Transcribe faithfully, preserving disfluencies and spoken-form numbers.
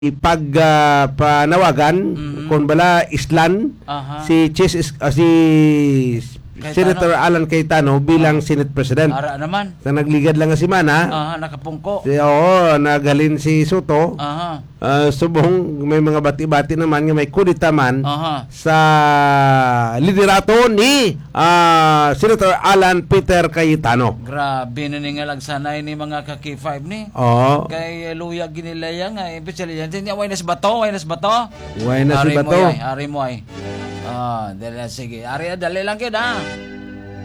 ipag ah, panawagan Mhm. kung bala islan Aha. si Chis is- ah, si Cayetano. Senator Alan Cayetano bilang Senate President. Ara naman. Na nagligad lang nga si Mana. Aha, nakapungko. Si, oo, nagalin si Soto. Aha. Ah, subong may mga bati-bati naman nga may kudita man Aha. sa liderato ni ah, Senator Alan Peter Cayetano. Grabe na ni nga lagsanay ni mga ka K five ni. Oo. Kay luya ginilaya nga especially yan. Tinya way nas bato, way nas bato. Way na si Ari mo Bato. ay, ari mo ay. Ah, dali sige. Ari dali lang gyud ah.